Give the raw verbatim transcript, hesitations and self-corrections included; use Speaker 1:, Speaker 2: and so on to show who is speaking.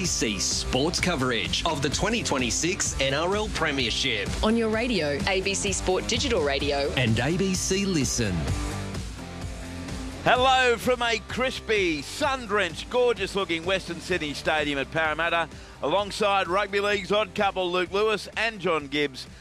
Speaker 1: C sports coverage of the twenty twenty-six N R L Premiership.
Speaker 2: On your radio, A B C Sport Digital Radio.
Speaker 1: And A B C Listen.
Speaker 3: Hello from a crispy, sun-drenched, gorgeous-looking Western Sydney Stadium at Parramatta, alongside Rugby League's odd couple Luke Lewis and John Gibbs.